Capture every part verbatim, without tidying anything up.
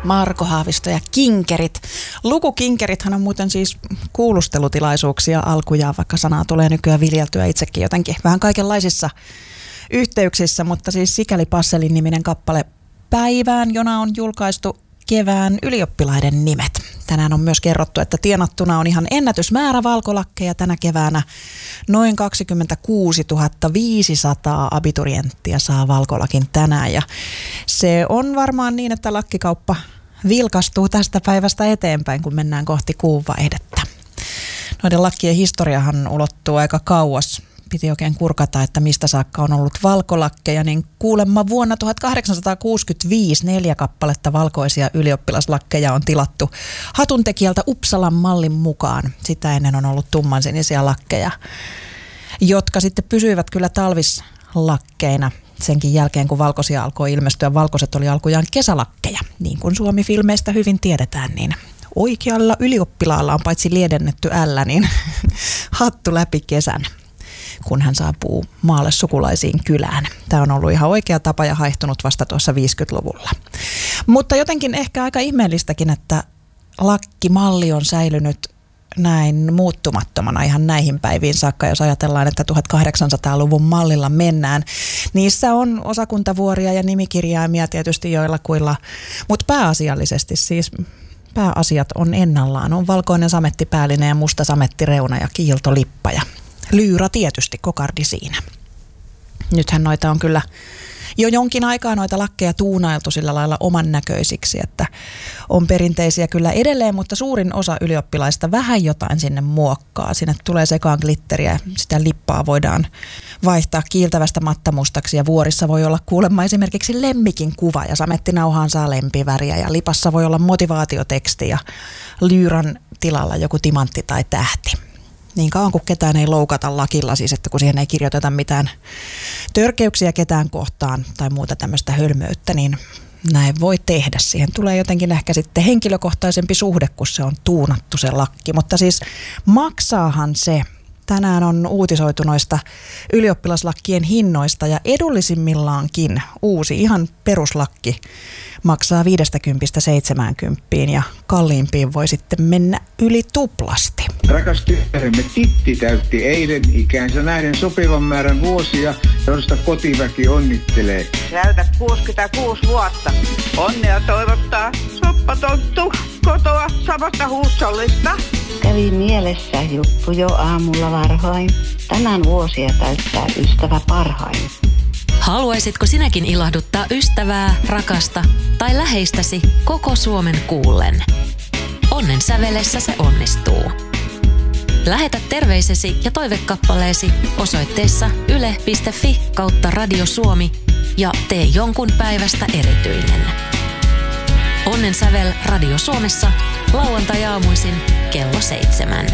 Marko Haavisto ja Kinkerit. Lukukinkerithän on muuten siis kuulustelutilaisuuksia alkujaan, vaikka sanaa tulee nykyään viljeltyä itsekin jotenkin vähän kaikenlaisissa yhteyksissä, mutta siis sikäli Passelin niminen kappale päivään, jona on julkaistu kevään ylioppilaiden nimet. Tänään on myös kerrottu, että tienattuna on ihan ennätysmäärä valkolakkeja tänä keväänä. Noin kaksikymmentäkuusituhatta viisisataa abiturienttia saa valkolakin tänään ja se on varmaan niin, että lakkikauppa vilkastuu tästä päivästä eteenpäin, kun mennään kohti kuunvaihdetta. Noiden lakkien historiahan ulottuu aika kauas. Piti oikein kurkata, että mistä saakka on ollut valkolakkeja, niin kuulemma vuonna tuhatkahdeksansataakuusikymmentäviisi neljä kappaletta valkoisia ylioppilaslakkeja on tilattu hatuntekijältä Uppsalan mallin mukaan. Sitä ennen on ollut tummansinisiä lakkeja, jotka sitten pysyivät kyllä talvislakkeina senkin jälkeen, kun valkoisia alkoi ilmestyä. Valkoiset oli alkujaan kesälakkeja, niin kuin Suomi-filmeistä hyvin tiedetään, niin oikealla ylioppilaalla on paitsi liedennetty ällä, niin hattu läpi kesän, kun hän saapuu maalle sukulaisiin kylään. Tämä on ollut ihan oikea tapa ja haihtunut vasta tuossa viisikymmentäluvulla. Mutta jotenkin ehkä aika ihmeellistäkin, että lakkimalli on säilynyt näin muuttumattomana ihan näihin päiviin saakka, jos ajatellaan, että tuhatkahdeksansataaluvun mallilla mennään. Niissä on osakuntavuoria ja nimikirjaimia tietysti joillakuilla, mutta pääasiallisesti siis pääasiat on ennallaan. On valkoinen samettipäällinen ja musta samettireuna ja kiiltolippa ja lyyrä tietysti, kokardi siinä. Nythän noita on kyllä jo jonkin aikaa noita lakkeja tuunailtu sillä lailla oman näköisiksi, että on perinteisiä kyllä edelleen, mutta suurin osa ylioppilaista vähän jotain sinne muokkaa. Sinne tulee sekaan glitteriä, sitä lippaa voidaan vaihtaa kiiltävästä mattamustaksi ja vuorissa voi olla kuulemma esimerkiksi lemmikin kuva ja samettinauhaan saa lempiväriä ja lipassa voi olla motivaatioteksti ja lyyrän tilalla joku timantti tai tähti. Niin kauan kuin ketään ei loukata lakilla, siis että kun siihen ei kirjoiteta mitään törkeyksiä ketään kohtaan tai muuta tämmöistä hölmöyttä, niin näin voi tehdä. Siihen tulee jotenkin ehkä sitten henkilökohtaisempi suhde, kun se on tuunattu se lakki. Mutta siis maksaahan se. Tänään on uutisoitu noista ylioppilaslakkien hinnoista ja edullisimmillaankin uusi ihan peruslakki maksaa viidestäkympistä seitsemäänkymmeneen ja kalliimpiin voi sitten mennä yli tuplasti. Rakas tyttäremme Titti täytti eilen ikänsä näiden sopivan määrän vuosia, josta kotiväki onnittelee. Täytät kuusikymmentäkuusi vuotta. Onnea toivottaa soppatonttu kotoa samasta huussollista. Kävi mielessä juttu jo aamulla varhain. Tänään vuosia täyttää ystävä parhain. Haluaisitko sinäkin ilahduttaa ystävää, rakasta tai läheistäsi koko Suomen kuullen? Onnen sävelessä se onnistuu. Lähetä terveisesi ja toivekappaleesi osoitteessa yle piste fi kautta Radio Suomi ja tee jonkun päivästä erityinen. Onnen sävel Radio Suomessa lauantai-aamuisin kello seitsemän.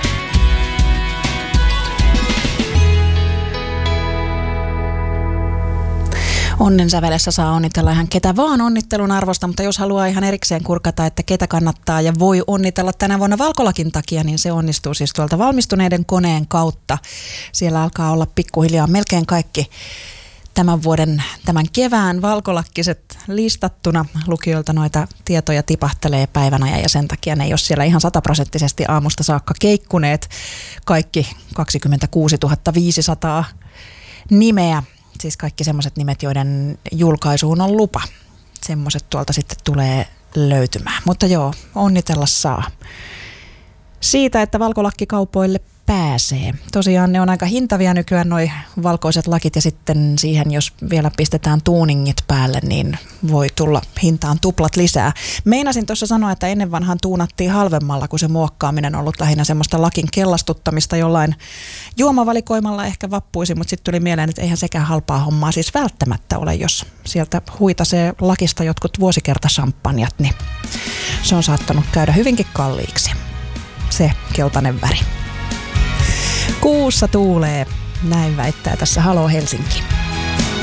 Onnen sävelessä saa onnitella ihan ketä vaan onnittelun arvosta, mutta jos haluaa ihan erikseen kurkata, että ketä kannattaa ja voi onnitella tänä vuonna valkolakin takia, niin se onnistuu siis tuolta valmistuneiden koneen kautta. Siellä alkaa olla pikkuhiljaa melkein kaikki tämän vuoden, tämän kevään valkolakkiset listattuna. Lukijoilta noita tietoja tipahtelee päivänä ja sen takia ne ei ole siellä ihan sataprosenttisesti aamusta saakka keikkuneet. Kaikki kaksikymmentäkuusituhatta viisisataa nimeä. Siis kaikki semmoiset nimet, joiden julkaisuun on lupa. Semmoiset tuolta sitten tulee löytymään. Mutta joo, onnitella saa siitä, että valkolakkikaupoille pääsee. Tosiaan ne on aika hintavia nykyään noi valkoiset lakit ja sitten siihen, jos vielä pistetään tuuningit päälle, niin voi tulla hintaan tuplat lisää. Meinasin tuossa sanoa, että ennen vanhaan tuunattiin halvemmalla, kun se muokkaaminen on ollut lähinnä semmoista lakin kellastuttamista jollain juomavalikoimalla ehkä vappuisi, mutta sitten tuli mieleen, että eihän sekään halpaa hommaa siis välttämättä ole, jos sieltä huitasee lakista jotkut vuosikertasampanjat, niin se on saattanut käydä hyvinkin kalliiksi. Se keltainen väri. Kuussa tuulee, näin väittää tässä Halo Helsinki.